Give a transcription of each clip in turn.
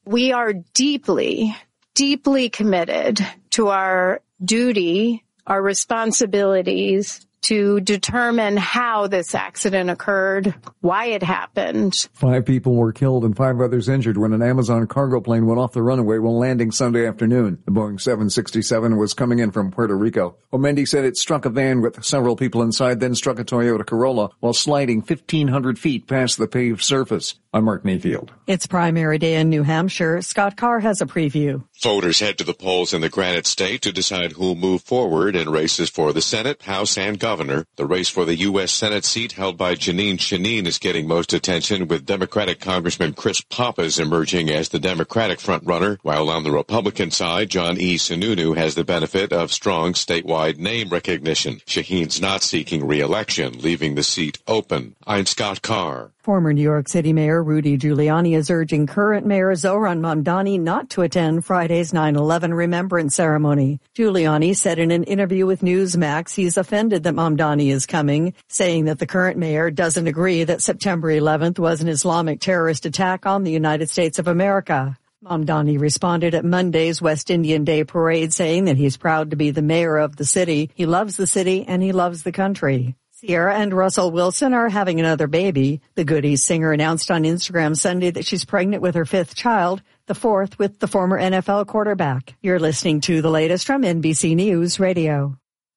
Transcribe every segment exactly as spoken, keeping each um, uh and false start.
We are deeply, deeply committed to our duty, our responsibilities to determine how this accident occurred, why it happened. Five people were killed and five others injured when an Amazon cargo plane went off the runway while landing Sunday afternoon. The Boeing seven sixty-seven was coming in from Puerto Rico. Omendi said it struck a van with several people inside, then struck a Toyota Corolla while sliding fifteen hundred feet past the paved surface. I'm Mark Mayfield. It's primary day in New Hampshire. Scott Carr has a preview. Voters head to the polls in the Granite State to decide who'll move forward in races for the Senate, House, and Governor. The race for the U S Senate seat held by Jeanine Shaheen is getting most attention, with Democratic Congressman Chris Pappas emerging as the Democratic frontrunner, while on the Republican side, John E. Sununu has the benefit of strong statewide name recognition. Shaheen's not seeking re-election, leaving the seat open. I'm Scott Carr. Former New York City Mayor Rudy Giuliani is urging current Mayor Zohran Mamdani not to attend Friday's nine eleven remembrance ceremony. Giuliani said in an interview with Newsmax he's offended that Mamdani is coming, saying that the current mayor doesn't agree that September eleventh was an Islamic terrorist attack on the United States of America. Mamdani responded at Monday's West Indian Day parade, saying that he's proud to be the mayor of the city. He loves the city and he loves the country. Sierra and Russell Wilson are having another baby. The Goodies singer announced on Instagram Sunday that she's pregnant with her fifth child, the fourth with the former N F L quarterback. You're listening to the latest from N B C News Radio.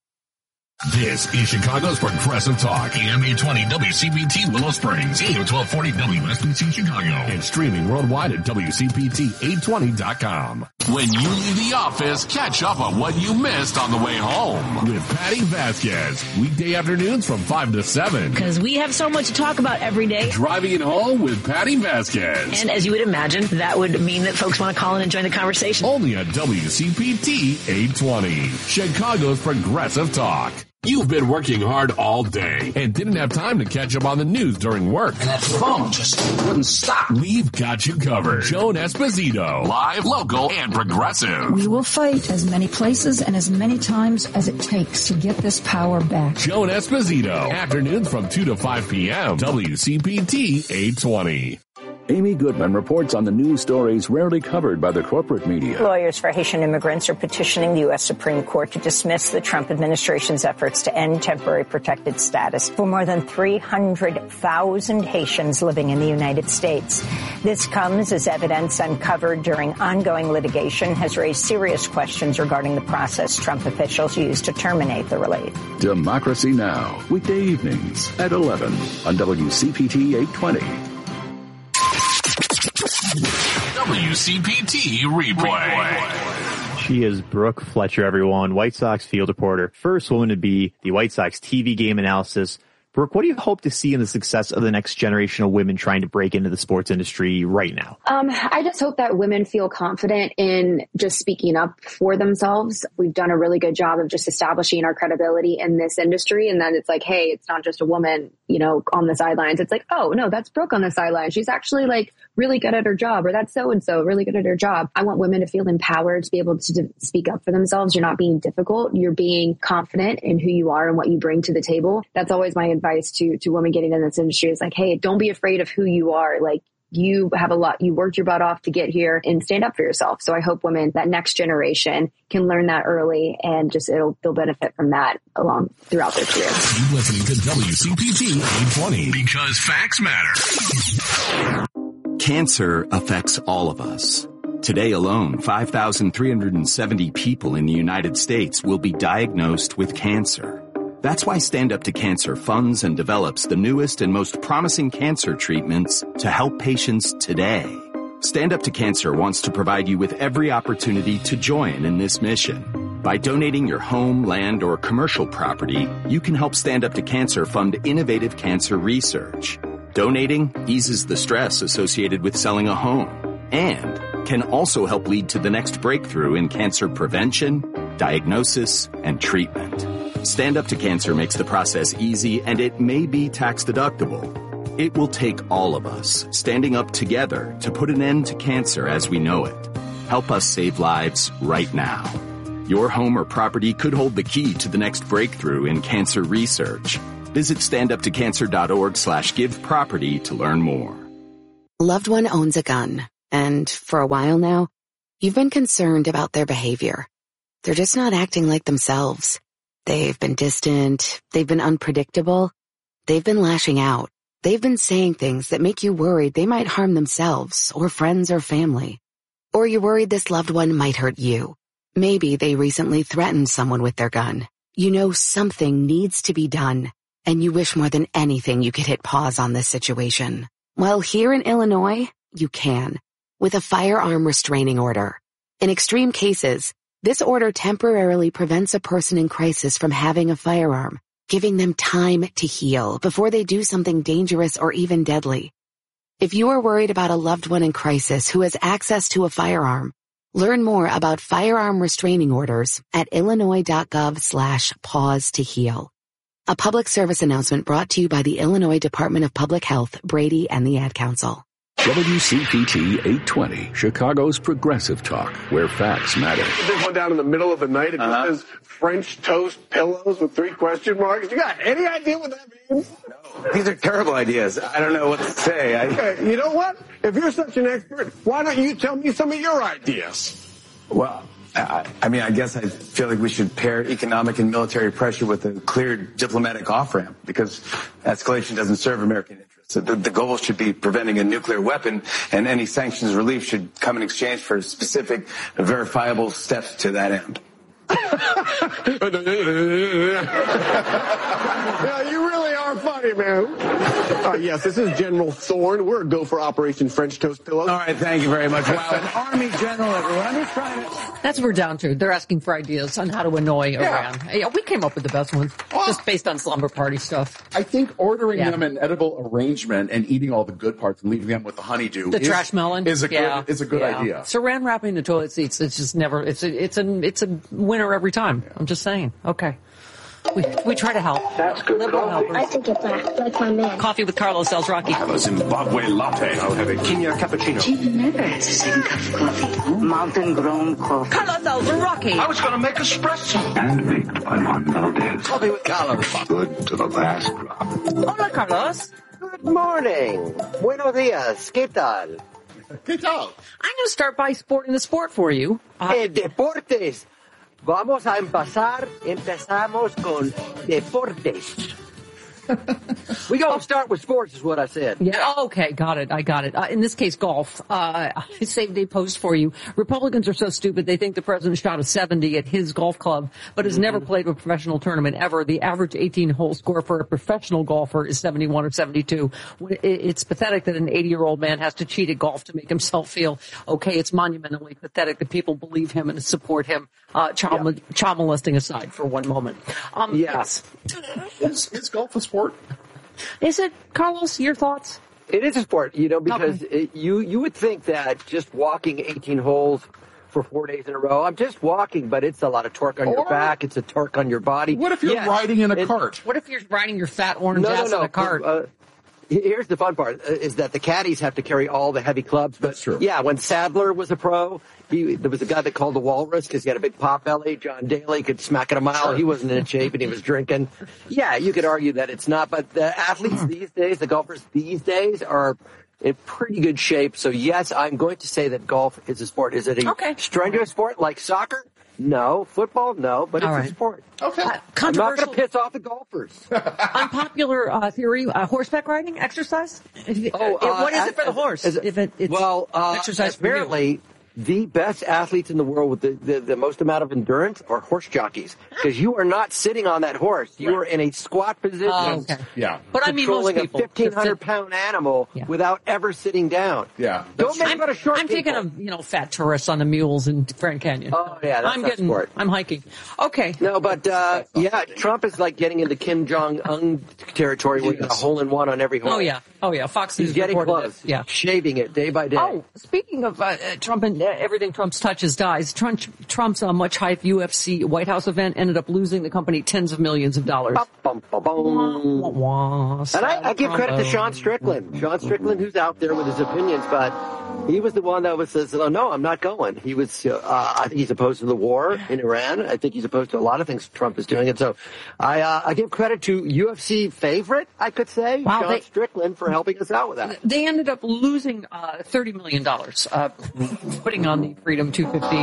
This is Chicago's Progressive Talk, A M eight twenty W C P T Willow Springs, A M twelve forty W S B C Chicago, and streaming worldwide at W C P T eight twenty dot com. When you leave the office, catch up on what you missed on the way home with Patty Vasquez. Weekday afternoons from five to seven. Because we have so much to talk about every day. Driving it home with Patty Vasquez. And as you would imagine, that would mean that folks want to call in and join the conversation. Only on W C P T eight twenty, Chicago's Progressive Talk. You've been working hard all day and didn't have time to catch up on the news during work. And that phone just wouldn't stop. We've got you covered. Joan Esposito, live, local, and progressive. We will fight as many places and as many times as it takes to get this power back. Joan Esposito, afternoons from two to five p.m. W C P T eight twenty. Amy Goodman reports on the news stories rarely covered by the corporate media. Lawyers for Haitian immigrants are petitioning the U S Supreme Court to dismiss the Trump administration's efforts to end temporary protected status for more than three hundred thousand Haitians living in the United States. This comes as evidence uncovered during ongoing litigation has raised serious questions regarding the process Trump officials used to terminate the relief. Democracy Now!, weekday evenings at eleven on W C P T eight twenty. W C P T Replay. She is Brooke Fletcher, everyone, White Sox field reporter. First woman to be the White Sox T V game analysis. Brooke, what do you hope to see in the success of the next generation of women trying to break into the sports industry right now? Um, I just hope that women feel confident in just speaking up for themselves. We've done a really good job of just establishing our credibility in this industry. And then it's like, hey, it's not just a woman, you know, on the sidelines. It's like, oh, no, that's Brooke on the sidelines. She's actually like really good at her job, or that's so-and-so really good at her job. I want women to feel empowered to be able to d- speak up for themselves. You're not being difficult. You're being confident in who you are and what you bring to the table. That's always my advice to, to women getting in this industry is like, hey, don't be afraid of who you are. Like, you have a lot, you worked your butt off to get here and stand up for yourself. So I hope women, that next generation, can learn that early and just it'll, they'll benefit from that along throughout their careers. Keep listening to W C P T eight twenty because facts matter. Cancer affects all of us. Today alone, five thousand three hundred seventy people in the United States will be diagnosed with cancer. That's why Stand Up to Cancer funds and develops the newest and most promising cancer treatments to help patients today. Stand Up to Cancer wants to provide you with every opportunity to join in this mission. By donating your home, land, or commercial property, you can help Stand Up to Cancer fund innovative cancer research. Donating eases the stress associated with selling a home and can also help lead to the next breakthrough in cancer prevention, diagnosis, and treatment. Stand Up to Cancer makes the process easy, and it may be tax deductible. It will take all of us standing up together to put an end to cancer as we know it. Help us save lives right now. Your home or property could hold the key to the next breakthrough in cancer research. Visit standuptocancer.org slash give property to learn more. Loved one owns a gun. And for a while now, you've been concerned about their behavior. They're just not acting like themselves. They've been distant. They've been unpredictable. They've been lashing out. They've been saying things that make you worried they might harm themselves or friends or family. Or you're worried this loved one might hurt you. Maybe they recently threatened someone with their gun. You know something needs to be done, and you wish more than anything you could hit pause on this situation. Well, here in Illinois, you can, with a firearm restraining order. In extreme cases, this order temporarily prevents a person in crisis from having a firearm, giving them time to heal before they do something dangerous or even deadly. If you are worried about a loved one in crisis who has access to a firearm, learn more about firearm restraining orders at illinois.gov slash pause to heal. A public service announcement brought to you by the Illinois Department of Public Health, Brady, and the Ad Council. W C P T eight twenty, Chicago's progressive talk, where facts matter. This one down in the middle of the night, it uh-huh. just says French toast pillows with three question marks. You got any idea what that means? No. These are terrible ideas. I don't know what to say. I... Okay, you know what? If you're such an expert, why don't you tell me some of your ideas? Well, I, I mean, I guess I feel like we should pair economic and military pressure with a clear diplomatic off-ramp, because escalation doesn't serve American interests. So the, the goal should be preventing a nuclear weapon, and any sanctions relief should come in exchange for specific, verifiable steps to that end. Yeah, you really are funny, man. Uh, yes, this is General Thorne. We're a go for Operation French Toast Pillows. All right, thank you very much. Wow, an Army general, everyone. I'm just trying to... That's what we're down to. They're asking for ideas on how to annoy Iran. Yeah. Yeah, we came up with the best ones, well, just based on slumber party stuff. I think ordering yeah. them an edible arrangement and eating all the good parts and leaving them with the honeydew the is, trash melon is a yeah. good is a good yeah. idea. Saran wrapping the toilet seats. It's just never. It's a it's a it's a winner every time. Yeah. I'm just saying. Okay. We we try to help. That's good. Liberal helpers. I think it's black, like my man. Coffee with Carlos Sells Rocky. I have a Zimbabwe latte. I'll have a Kenya cappuccino. She never has the same cup of coffee. Mountain grown coffee. Carlos Sells Rocky. I was going to make espresso. Handmade by Juan Valdez. Coffee with Carlos. Good to the last drop. Hola, Carlos. Good morning. Buenos dias. ¿Qué tal? ¿Qué tal? I'm going to start by sporting the sport for you. Uh, eh, deportes. Vamos a empezar, empezamos con deportes. We go start with sports is what I said. Yeah. Okay. Got it. I got it. Uh, in this case, golf. Uh, same day post for you. Republicans are so stupid they think the president shot a seventy at his golf club, but has mm-hmm. never played a professional tournament ever. The average eighteen hole score for a professional golfer is seventy-one or seventy-two. It's pathetic that an eighty year old man has to cheat at golf to make himself feel okay. It's monumentally pathetic that people believe him and support him. Uh, child, yeah. child molesting aside for one moment. Um, yes. Is, is golf a sport? Is it, Carlos? Your thoughts? It is a sport, you know, because okay. it, you you would think that just walking eighteen holes for four days in a row, I'm just walking, but it's a lot of torque on or, your back. It's a torque on your body. What if you're yeah. riding in a it, cart? What if you're riding your fat orange no, ass no, no. in a cart? Uh, Here's the fun part, uh, is that the caddies have to carry all the heavy clubs. But That's true. Yeah, when Sadler was a pro, he, there was a guy that called the Walrus because he had a big pot belly. John Daly could smack it a mile. He wasn't in shape and he was drinking. Yeah, you could argue that it's not. But the athletes these days, the golfers these days are in pretty good shape. So, yes, I'm going to say that golf is a sport. Is it a okay. strenuous sport like soccer? No. Football? No. But it's right. a sport. Okay. Uh, I'm not going to piss off the golfers. Unpopular uh, theory, uh, horseback riding, exercise? If, oh, uh, what is it for the horse? As, if it, it's well, uh, exercise apparently the best athletes in the world with the, the, the most amount of endurance are horse jockeys. Because you are not sitting on that horse. You right. are in a squat position. Oh, okay. Yeah. But I mean most people. a fifteen hundred pound animal yeah. without ever sitting down. Yeah. Don't make about a short I'm people. taking a, you know, fat tourists on the mules in Grand Canyon. Oh, yeah, that's I'm not getting, sport. I'm hiking. Okay. No, but, uh, yeah, Trump is like getting into Kim Jong-un territory where you got a hole in one on every hole. Oh, yeah. Oh, yeah. Fox He's News getting close. It. Yeah. Shaving it day by day. Oh, speaking of uh, Trump and uh, everything Trump's touches dies, Trump, Trump's uh, much hyped U F C White House event ended up losing the company tens of millions of dollars. Bum, bum, bum, bum. Wah, wah, wah. And I, I give credit to Sean Strickland. Sean Strickland, who's out there with his opinions, but He was the one that was says, "Oh no, I'm not going." He was. Uh, I think he's opposed to the war in Iran. I think he's opposed to a lot of things Trump is doing. And so, I uh, I give credit to U F C favorite, I could say, wow, Sean they, Strickland, for helping us out with that. They ended up losing uh, thirty million dollars, uh, putting on the Freedom two fifty.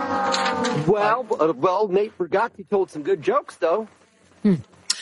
Well, uh, well, Nate Bargatze told some good jokes, though. Hmm.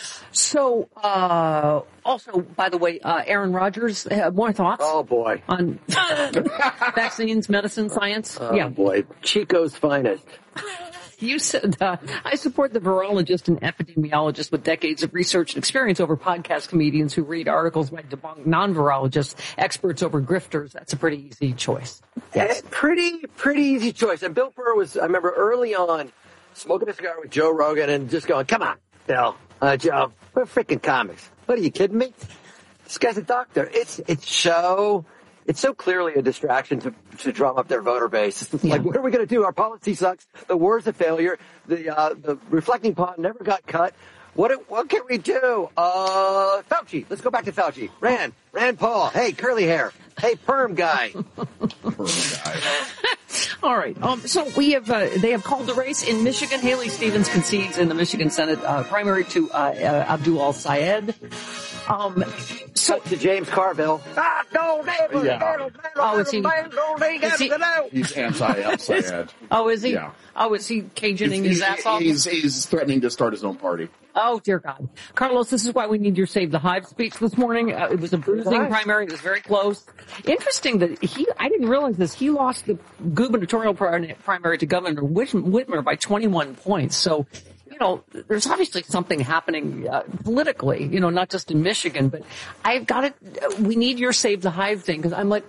So, uh, also, by the way, uh, Aaron Rodgers, uh, more thoughts? Oh, boy. On vaccines, medicine, science? Oh, yeah. boy. Chico's finest. You said, uh, I support the virologist and epidemiologist with decades of research and experience over podcast comedians who read articles by debunked non-virologists, experts over grifters. That's a pretty easy choice. Yes. Pretty, pretty easy choice. And Bill Burr was, I remember early on, smoking a cigar with Joe Rogan and just going, come on, Bill, uh, Joe, we're freaking comics. What, are you kidding me? This guy's a doctor. It's, it's so, it's so clearly a distraction to, to drum up their voter base. It's Yeah. like, what are we going to do? Our policy sucks. The war's a failure. The, uh, the reflecting pot never got cut. What, what can we do? Uh, Fauci. Let's go back to Fauci. Rand, Rand Paul. Hey, curly hair. Hey, perm guy. Perm guy. All right. Um, so we have, uh, they have called the race in Michigan. Haley Stevens concedes in the Michigan Senate uh, primary to uh, uh, Abdul al-Sayed. Um, so to James Carville. Ah, no, never, Yeah. never, Oh, is he- is he- He's anti-Al-Sayed. oh, is he? Yeah. Oh, is he Cajuning his he's, ass off? he's, he's threatening to start his own party. Oh, dear God. Carlos, this is why we need your Save the Hive speech this morning. Uh, it was a bruising primary. It was very close. Interesting that he, I didn't realize this, he lost the gubernatorial primary to Governor Whitmer by twenty-one points. So, you know, there's obviously something happening uh, politically, you know, not just in Michigan, but I've got to, we need your Save the Hive thing, because I'm like,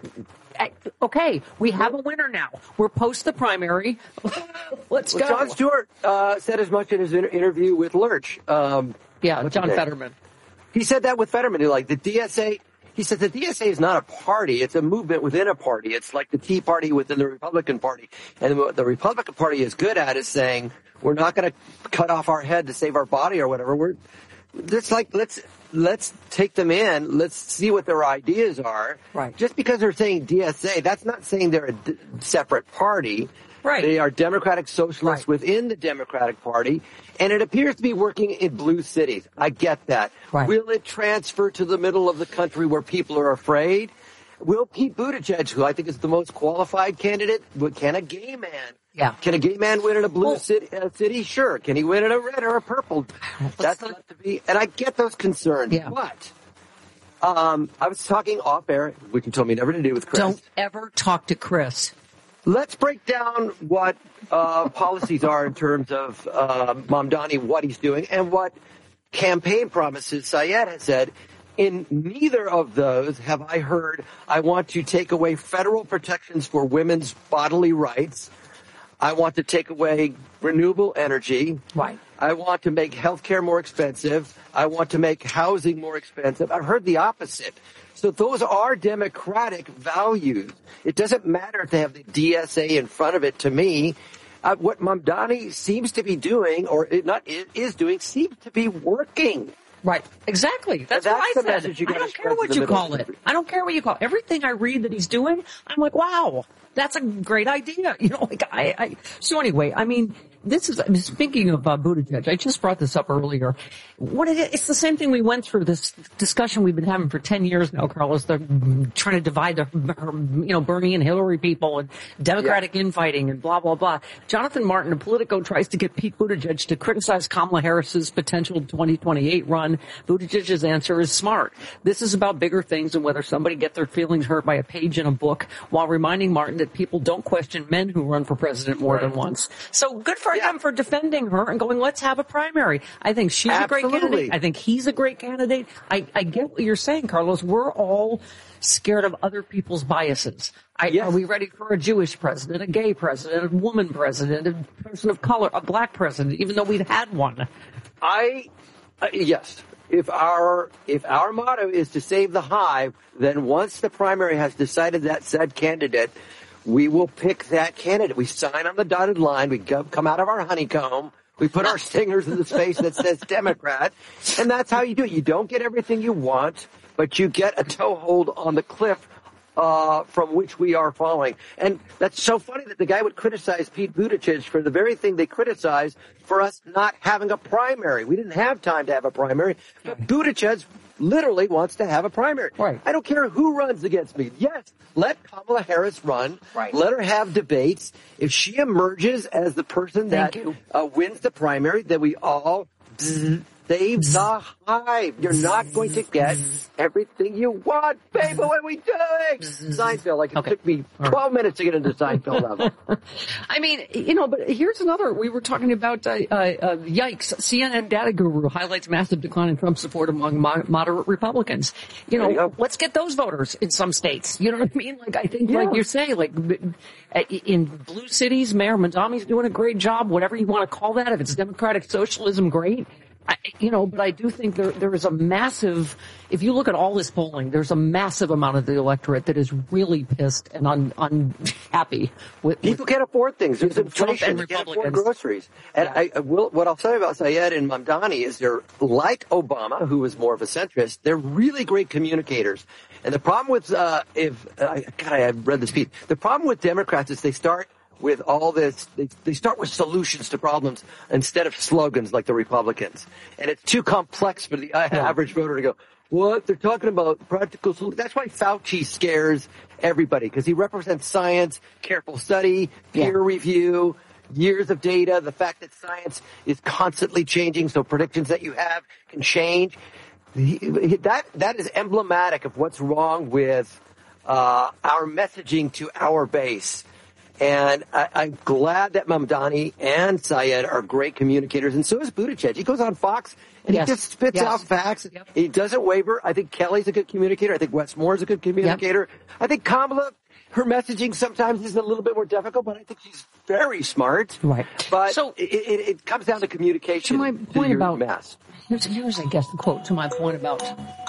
okay, we have a winner now. We're post the primary. Let's well, go. Jon Stewart uh, said as much in his inter- interview with Lurch. Um, yeah, John Fetterman. He said that with Fetterman. He like the D S A. He said the D S A is not a party; it's a movement within a party. It's like the Tea Party within the Republican Party, and what the Republican Party is good at is saying we're not going to cut off our head to save our body or whatever. We're it's like let's. Let's take them in. Let's see what their ideas are. Right. Just because they're saying D S A, that's not saying they're a d- separate party. Right. They are Democratic Socialists Right. within the Democratic Party, and it appears to be working in blue cities. I get that. Right. Will it transfer to the middle of the country where people are afraid? Will Pete Buttigieg, who I think is the most qualified candidate, can a gay man? Yeah. Can a gay man win in a blue Well, city, uh, city? Sure. Can he win in a red or a purple? That's left to be. And I get those concerns. Yeah. But um, I was talking off air, which you told me never to do with Chris. Don't ever talk to Chris. Let's break down what uh, policies are in terms of uh, Mamdani, what he's doing, and what campaign promises Syed has said. In neither of those have I heard, I want to take away federal protections for women's bodily rights. I want to take away renewable energy. Right. I want to make healthcare more expensive. I want to make housing more expensive. I've heard the opposite. So those are democratic values. It doesn't matter if they have the D S A in front of it to me. Uh, what Mamdani seems to be doing, or it not is doing, seems to be working. Right. Exactly. That's, That's what I the said. message you I gotta don't care spread to what the you middle call of the it. country. I don't care what you call it. Everything I read that he's doing, I'm like, wow, that's a great idea. You know, like I, I so anyway, I mean, this is, I mean, speaking of uh, Buttigieg, I just brought this up earlier. What it is, it's the same thing we went through, this discussion we've been having for ten years now, Carlos. They're trying to divide the, you know, Bernie and Hillary people and Democratic yeah. infighting and blah, blah, blah. Jonathan Martin of Politico tries to get Pete Buttigieg to criticize Kamala Harris's potential twenty twenty-eight run. Buttigieg's answer is smart. This is about bigger things and whether somebody get their feelings hurt by a page in a book, while reminding Martin that people don't question men who run for president more right. than once. So good for yeah. him for defending her and going, let's have a primary. I think she's Absolutely. a great candidate. I think he's a great candidate. I, I get what you're saying, Carlos. We're all scared of other people's biases. I, yes. Are we ready for a Jewish president, a gay president, a woman president, a person of color, a black president, even though we've had one? I, uh, yes. If our if our motto is to save the hive, then once the primary has decided that said candidate, we will pick that candidate. We sign on the dotted line. We go, come out of our honeycomb. We put our stingers in the space that says Democrat. And that's how you do it. You don't get everything you want, but you get a toehold on the cliff uh, from which we are following. And that's so funny that the guy would criticize Pete Buttigieg for the very thing they criticize for us not having a primary. We didn't have time to have a primary, but Buttigieg literally wants to have a primary. Right. I don't care who runs against me. Yes, let Kamala Harris run. Right. Let her have debates. If she emerges as the person Thank that you. uh, wins the primary, then we all save the hive. You're not going to get everything you want, baby. What are we doing? Seinfeld. Like, it Okay. took me twelve minutes to get into Seinfeld level. I mean, you know, but here's another. We were talking about, uh, uh, uh, yikes, C N N data guru highlights massive decline in Trump support among mo- moderate Republicans. You know, you let's get those voters in some states. You know what I mean? Like, I think, Yeah. like you say, like, in blue cities, Mayor Mamdani's doing a great job, whatever you want to call that. If it's democratic socialism, great. I, you know, but I do think there there is a massive, if you look at all this polling, there's a massive amount of the electorate that is really pissed and un, unhappy with, People with can't afford things. There's Trump inflation. and They can't afford Republicans. groceries. And I, I will, what I'll say about Syed and Mamdani is they're like Obama, who was more of a centrist. They're really great communicators. And the problem with, uh, if, uh, God, I have read this piece. The problem with Democrats is they start with all this, they, they start with solutions to problems instead of slogans like the Republicans. And it's too complex for the uh, average voter to go, what? They're talking about practical solutions. That's why Fauci scares everybody, because he represents science, careful study, peer Yeah. review, years of data, the fact that science is constantly changing, so predictions that you have can change. He, he, that that is emblematic of what's wrong with uh, our messaging to our base. And I, I'm glad that Mamdani and Syed are great communicators, and so is Buttigieg. He goes on Fox and Yes. he just spits Yes. out facts. Yep. He doesn't waver. I think Kelly's a good communicator. I think Wes Moore's a good communicator. I think Kamala, her messaging sometimes is a little bit more difficult, but I think she's very smart. Right. But So- it, it, it comes down to communication. To my point your about- mass. Here's, here's, I guess, the quote to my point about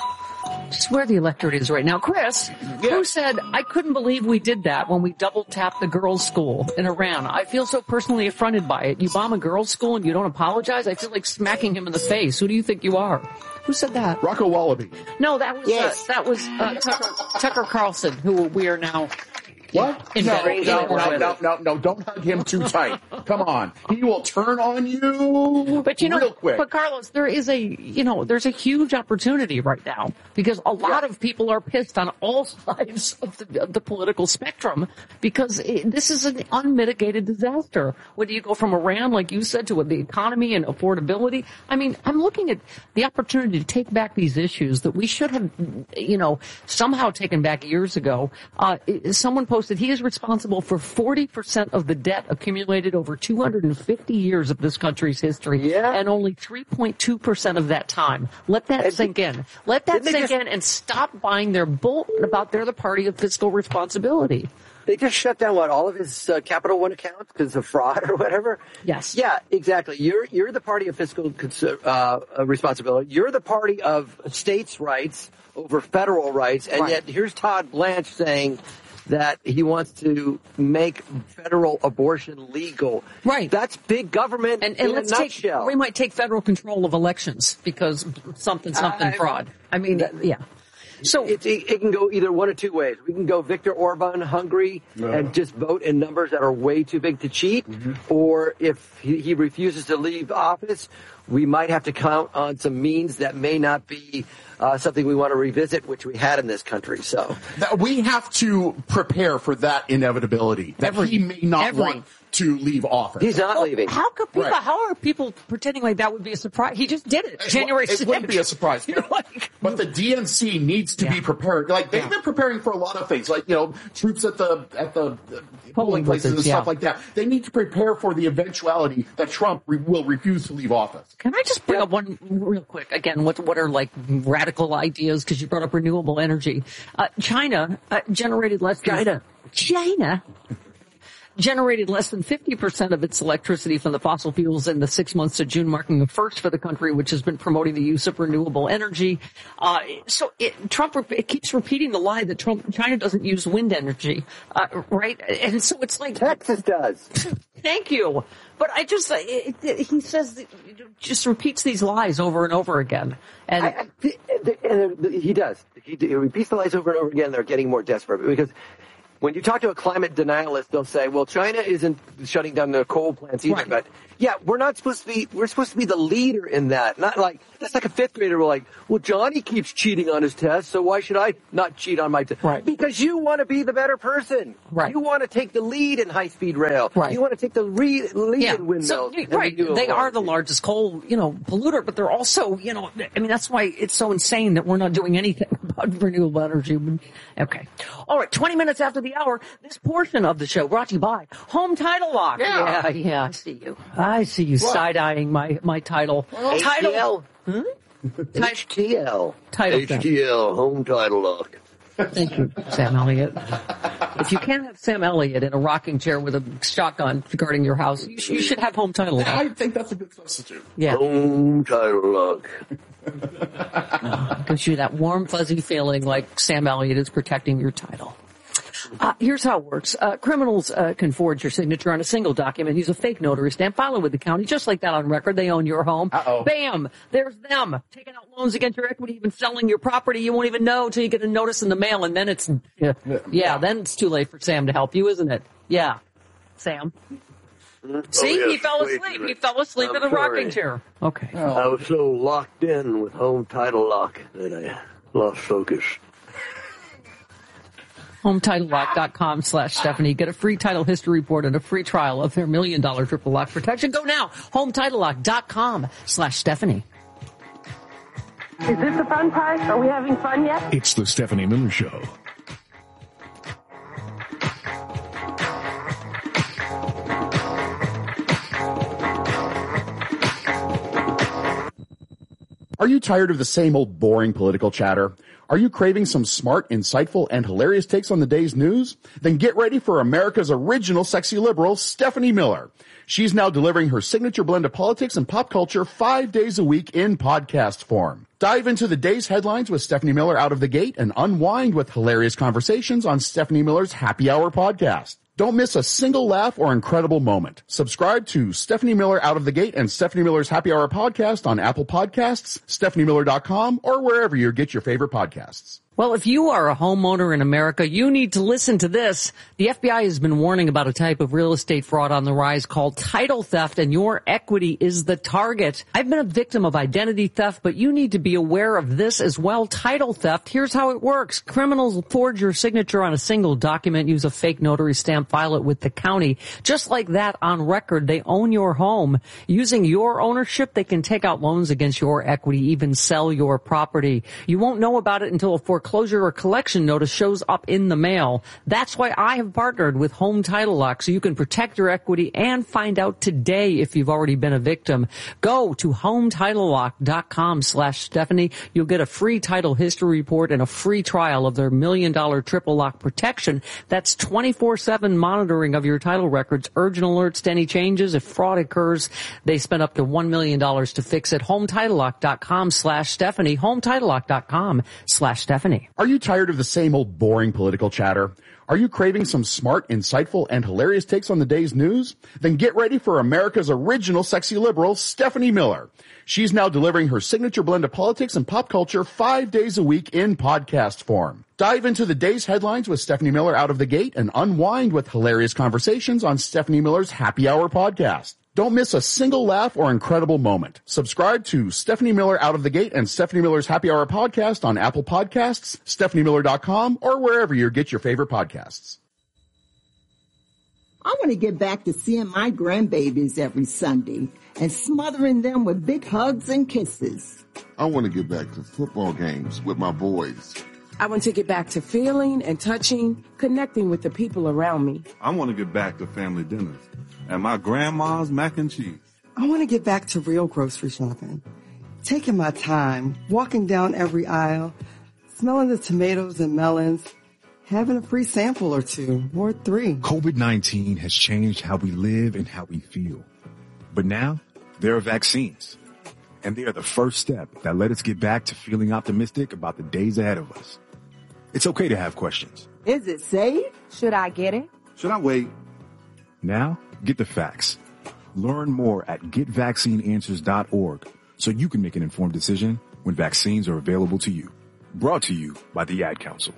just where the electorate is right now. Chris, who said, I couldn't believe we did that when we double-tapped the girls' school in Iran. I feel so personally affronted by it. You bomb a girls' school and you don't apologize? I feel like smacking him in the face. Who do you think you are? Who said that? Rocco Wallaby. No, that was, Yes. uh, that was uh, Tucker, Tucker Carlson, who we are now... What? In No, bed. no, no, no, no, no, don't hug him too tight. Come on. He will turn on you But you know, real quick. but Carlos, there is a, you know, there's a huge opportunity right now because a lot of people are pissed on all sides of the, of the political spectrum because it, this is an unmitigated disaster. Whether you go from Iran, like you said, to the economy and affordability. I mean, I'm looking at the opportunity to take back these issues that we should have, you know, somehow taken back years ago. Uh, someone posted he is responsible for forty percent of the debt accumulated over two hundred fifty years of this country's history, Yeah. and only three point two percent of that time. Let that And sink in. Let that didn't they sink just- in and stop buying their bull about they're the party of fiscal responsibility. They just shut down what all of his uh, Capital One accounts because of fraud or whatever. Yes. Yeah, exactly. You're you're the party of fiscal uh, responsibility. You're the party of states' rights over federal rights, and Right. yet here's Todd Blanche saying that he wants to make federal abortion legal. Right. That's big government And, and in let's a take, nutshell. we might take federal control of elections because something, something I- fraud. I mean, yeah. So it, it, it can go either one of two ways. We can go Viktor Orban hungry and just vote in numbers that are way too big to cheat, Mm-hmm. or if he, he refuses to leave office, we might have to count on some means that may not be uh, something we want to revisit, which we had in this country. So That we have to prepare for that inevitability, that Every- he may not every- want to leave office. he's not Well, leaving. How could people? Right. How are people pretending like that would be a surprise? He just did it. January It sixth. wouldn't be a surprise. You're like, But the D N C needs to Yeah. be prepared. Like they've Yeah. been preparing for a lot of things, like you know, troops at the at the uh, polling Polling places and places, stuff yeah. like that. They need to prepare for the eventuality that Trump re- will refuse to leave office. Can I just bring up one real quick? Again, what what are like radical ideas? Because you brought up renewable energy. Uh, China uh, generated less. Than, China. China. Generated less than fifty percent of its electricity from the fossil fuels in the six months to June, marking the first for the country, which has been promoting the use of renewable energy. Uh, so it, Trump it keeps repeating the lie that Trump China doesn't use wind energy, uh, right? And so it's like Texas does. Thank you. But I just, it, it, he says, just repeats these lies over and over again. And I, I, and he does. He, he repeats the lies over and over again. They're getting more desperate because when you talk to a climate denialist, they'll say, well, China isn't shutting down their coal plants either. Right. But yeah, we're not supposed to be, we're supposed to be the leader in that. Not like, that's like a fifth grader. We're like, well, Johnny keeps cheating on his test, so why should I not cheat on my test? Right. Because you want to be the better person. Right. You want to take the lead in high-speed rail. Right. You want to take the re- lead yeah. in windmills. So, right. They are the largest coal, you know, polluter, but they're also, you know, I mean, that's why it's so insane that we're not doing anything about renewable energy. Okay. All right. twenty minutes after the hour, this portion of the show brought to you by Home Title Lock. Yeah. Yeah. yeah I see you. I see you what? side-eyeing my, my title. Well, title. H T L. Hmm? H T L. Title H T L, Home Title Lock. Thank you, Sam Elliott. If you can't have Sam Elliott in a rocking chair with a shotgun guarding your house, you, sh- you should have Home Title Lock. I think that's a good substitute. Yeah. Home Title Lock. Oh, gives you that warm, fuzzy feeling like Sam Elliott is protecting your title. Uh, here's how it works. Uh, criminals uh, can forge your signature on a single document, use a fake notary stamp, file it with the county, just like that on record. They own your home. Uh-oh. Bam! There's them. Taking out loans against your equity, even selling your property. You won't even know until you get a notice in the mail, and then it's, yeah, yeah then it's too late for Sam to help you, isn't it? Yeah. Sam? See, oh, yes, he fell asleep. He fell asleep I'm in the sorry. rocking chair. Okay. Oh. I was so locked in with Home Title Lock that I lost focus. Home Title Lock dot com slash Stephanie. Get a free title history report and a free trial of their million dollar triple lock protection. Go now. Home Title Lock dot com slash Stephanie. Is this the fun part? Are we having fun yet? It's the Stephanie Miller Show. Are you tired of the same old boring political chatter? Are you craving some smart, insightful, and hilarious takes on the day's news? Then get ready for America's original sexy liberal, Stephanie Miller. She's now delivering her signature blend of politics and pop culture five days a week in podcast form. Dive into the day's headlines with Stephanie Miller out of the gate and unwind with hilarious conversations on Stephanie Miller's Happy Hour podcast. Don't miss a single laugh or incredible moment. Subscribe to Stephanie Miller Out of the Gate and Stephanie Miller's Happy Hour podcast on Apple Podcasts, Stephanie Miller dot com, or wherever you get your favorite podcasts. Well, if you are a homeowner in America, you need to listen to this. The F B I has been warning about a type of real estate fraud on the rise called title theft, and your equity is the target. I've been a victim of identity theft, but you need to be aware of this as well. Title theft, here's how it works. Criminals forge your signature on a single document, use a fake notary stamp, file it with the county. Just like that, on record, they own your home. Using your ownership, they can take out loans against your equity, even sell your property. You won't know about it until a foreclosure or collection notice shows up in the mail. That's why I have partnered with Home Title Lock, so you can protect your equity and find out today if you've already been a victim. Go to Home Title Lock dot com slash Stephanie. You'll get a free title history report and a free trial of their million dollar triple lock protection. That's twenty-four seven monitoring of your title records, urgent alerts to any changes. If fraud occurs, they spend up to one million dollars to fix it. Home Title Lock dot com slash Stephanie. Home Title Lock dot com slash Stephanie. Are you tired of the same old boring political chatter? Are you craving some smart, insightful, and hilarious takes on the day's news? Then get ready for America's original sexy liberal, Stephanie Miller. She's now delivering her signature blend of politics and pop culture five days a week in podcast form. Dive into the day's headlines with Stephanie Miller out of the gate and unwind with hilarious conversations on Stephanie Miller's Happy Hour podcast. Don't miss a single laugh or incredible moment. Subscribe to Stephanie Miller Out of the Gate and Stephanie Miller's Happy Hour podcast on Apple Podcasts, Stephanie Miller dot com, or wherever you get your favorite podcasts. I want to get back to seeing my grandbabies every Sunday and smothering them with big hugs and kisses. I want to get back to football games with my boys. I want to get back to feeling and touching, connecting with the people around me. I want to get back to family dinners and my grandma's mac and cheese. I want to get back to real grocery shopping, taking my time, walking down every aisle, smelling the tomatoes and melons, having a free sample or two, or three. COVID nineteen has changed how we live and how we feel. But now, there are vaccines. And they are the first step that let us get back to feeling optimistic about the days ahead of us. It's okay to have questions. Is it safe? Should I get it? Should I wait? Now, get the facts. Learn more at get vaccine answers dot org so you can make an informed decision when vaccines are available to you. Brought to you by the Ad Council.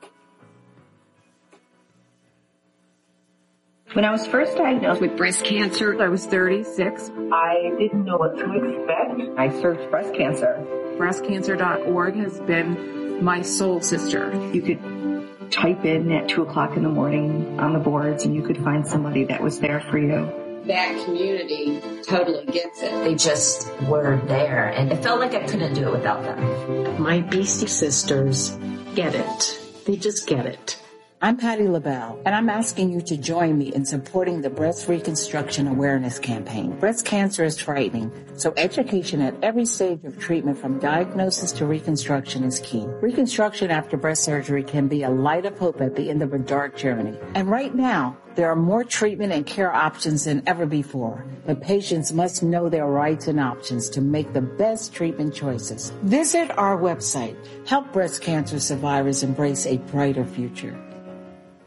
When I was first diagnosed with breast cancer, I was thirty-six. I didn't know what to expect. I searched breast cancer. breast cancer dot org has been my soul sister. You could type in at two o'clock in the morning on the boards and you could find somebody that was there for you. That community totally gets it. They just were there, and it felt like I couldn't do it without them. My B C sisters get it. They just get it. I'm Patty LaBelle, and I'm asking you to join me in supporting the Breast Reconstruction Awareness Campaign. Breast cancer is frightening, so education at every stage of treatment from diagnosis to reconstruction is key. Reconstruction after breast surgery can be a light of hope at the end of a dark journey. And right now, there are more treatment and care options than ever before, but patients must know their rights and options to make the best treatment choices. Visit our website. Help breast cancer survivors embrace a brighter future.